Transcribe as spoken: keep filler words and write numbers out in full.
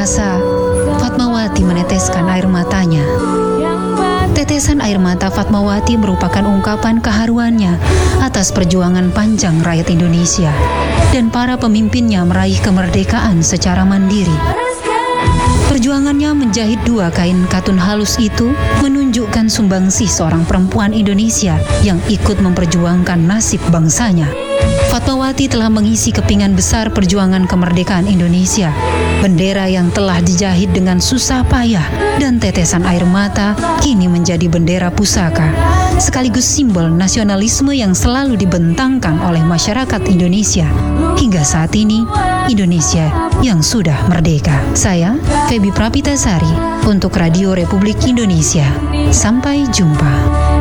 masa, Fatmawati meneteskan air matanya. Tetesan air mata Fatmawati merupakan ungkapan keharuannya atas perjuangan panjang rakyat Indonesia dan para pemimpinnya meraih kemerdekaan secara mandiri. Perjuangannya menjahit dua kain katun halus itu menunjukkan sumbangsih seorang perempuan Indonesia yang ikut memperjuangkan nasib bangsanya. Fatmawati telah mengisi kepingan besar perjuangan kemerdekaan Indonesia. Bendera yang telah dijahit dengan susah payah dan tetesan air mata kini menjadi bendera pusaka, sekaligus simbol nasionalisme yang selalu dibentangkan oleh masyarakat Indonesia hingga saat ini, Indonesia yang sudah merdeka. Saya, Febi Prapitasari, untuk Radio Republik Indonesia. Sampai jumpa.